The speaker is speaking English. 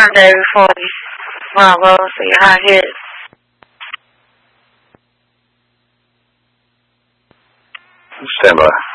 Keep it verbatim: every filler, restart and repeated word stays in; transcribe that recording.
Monday before Bravo, so your hot hits. Stand by.